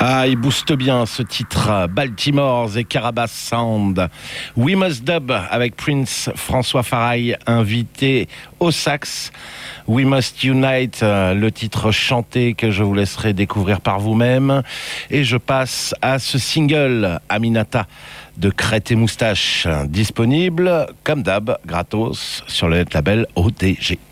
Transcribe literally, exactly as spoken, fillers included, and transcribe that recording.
Ah, il booste bien ce titre. Baltimore et Carabas Sound. We Must Dub avec Prince, François Faraille, invité au sax. We Must Unite, le titre chanté que je vous laisserai découvrir par vous-même. Et je passe à ce single, Aminata, de Crête et Moustache, disponible, comme d'hab, gratos, sur le label O D G.